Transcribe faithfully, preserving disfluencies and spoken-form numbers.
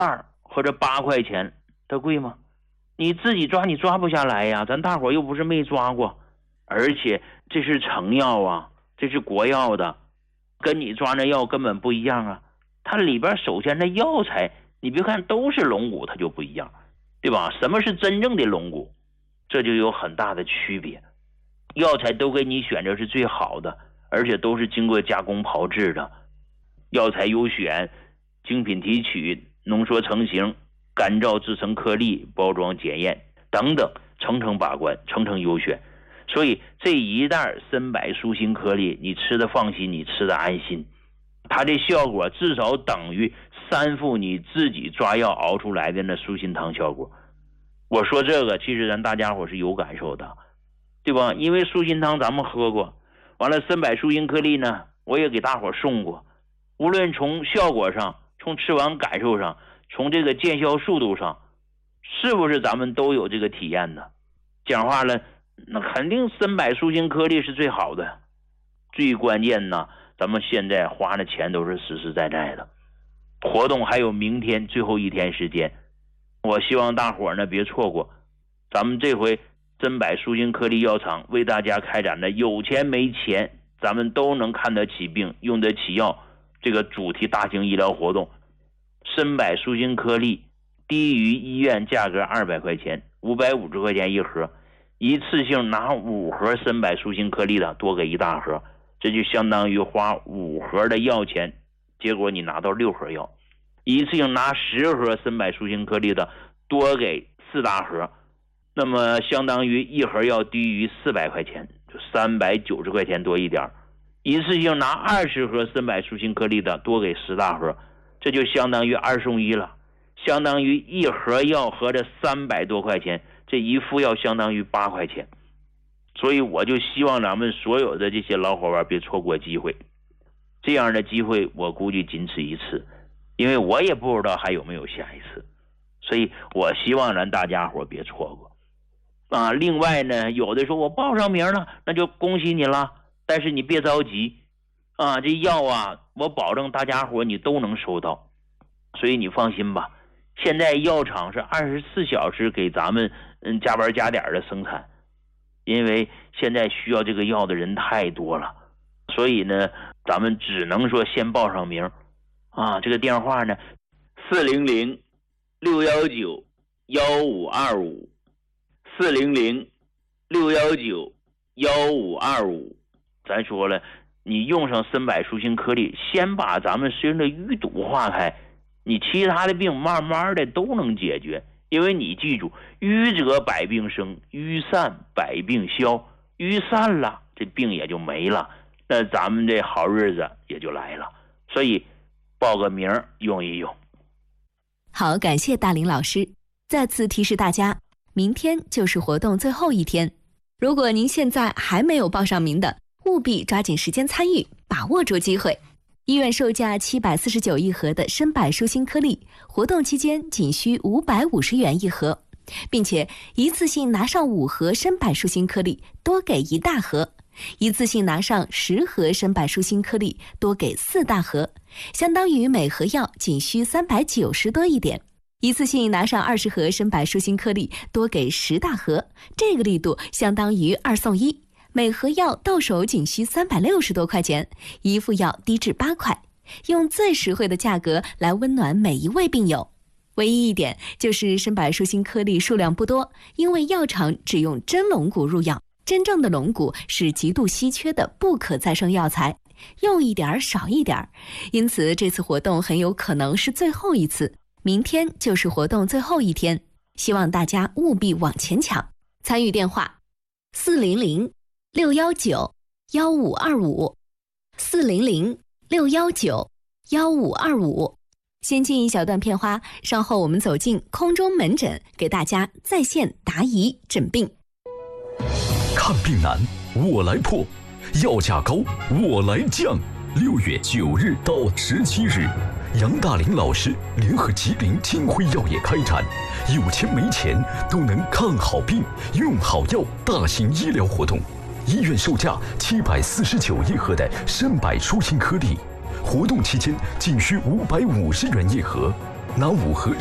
二或者八块钱，它贵吗？你自己抓你抓不下来呀，咱大伙又不是没抓过，而且这是成药啊，这是国药的，跟你抓那药根本不一样啊。它里边首先的药材，你别看都是龙骨，它就不一样，对吧？什么是真正的龙骨？这就有很大的区别。药材都给你选择是最好的，而且都是经过加工炮制的，药材优选，精品提取，浓缩成型，干燥制成颗粒，包装检验等等，层层把关，层层优选。所以这一袋参柏舒心颗粒，你吃的放心，你吃的安心，它的效果至少等于三副你自己抓药熬出来的那舒心汤效果。我说这个其实咱大家伙是有感受的，对吧？因为舒心汤咱们喝过，完了参柏舒心颗粒呢我也给大伙送过，无论从效果上，从吃完感受上，从这个见效速度上，是不是咱们都有这个体验呢？讲话了，那肯定参柏舒心颗粒是最好的。最关键呢，咱们现在花的钱都是实实在在的。活动还有明天最后一天时间，我希望大伙呢别错过。咱们这回参柏舒心颗粒药厂为大家开展的有钱没钱咱们都能看得起病用得起药这个主题大型医疗活动。参柏舒心颗粒低于医院价格二百块钱，五百五十块钱一盒，一次性拿五盒参柏舒心颗粒的多给一大盒，这就相当于花五盒的药钱，结果你拿到六盒药。一次性拿十盒参柏舒心颗粒的多给四大盒，那么相当于一盒药低于四百块钱，就三百九十块钱多一点。一次性拿二十盒参柏舒心颗粒的多给十大盒，这就相当于二送一了，相当于一盒药合着三百多块钱，这一副药相当于八块钱。所以我就希望咱们所有的这些老伙伴别错过机会，这样的机会我估计仅此一次，因为我也不知道还有没有下一次，所以我希望咱大家伙别错过啊。另外呢，有的说我报上名了，那就恭喜你了，但是你别着急啊，这药啊我保证大家伙你都能收到，所以你放心吧。现在药厂是二十四小时给咱们嗯加班加点的生产，因为现在需要这个药的人太多了，所以呢咱们只能说先报上名啊。这个电话呢四零零六一九一五二五 四零零六一九一五二五。咱说了，你用上参柏舒心颗粒，先把咱们身上的淤堵化开，你其他的病慢慢的都能解决。因为你记住，瘀则百病生，瘀散百病消，瘀散了这病也就没了，那咱们这好日子也就来了。所以报个名用一用。 好，感谢大林老师。再次提示大家，明天就是活动最后一天，如果您现在还没有报上名的，务必抓紧时间参与，把握住机会。医院售价七百四十九一盒的参柏舒心颗粒，活动期间仅需五百五十元一盒，并且一次性拿上五盒参柏舒心颗粒，多给一大盒；一次性拿上十盒参柏舒心颗粒，多给四大盒，相当于每盒药仅需三百九十多一点。一次性拿上二十盒参柏舒心颗粒，多给十大盒，这个力度相当于二送一。每盒药到手仅需三百六十多块钱，一副药低至八块，用最实惠的价格来温暖每一位病友。唯一一点就是参柏舒心颗粒数量不多，因为药厂只用真龙骨入药，真正的龙骨是极度稀缺的不可再生药材，用一点少一点，因此这次活动很有可能是最后一次，明天就是活动最后一天，希望大家务必往前抢。参与电话四零零六一九一五二五 四零零六一九一五二五。先进一小段片花，稍后我们走进空中门诊，给大家在线答疑诊病。 看病难，我来破；药价高，我来降。六月九日到十七日，杨大林老师联合吉林金辉药业开展有钱没钱都能看好病、用好药大型医疗活动。医院售价七百四十九一盒的参柏舒心颗粒，活动期间仅需五百五十元一盒， 拿五盒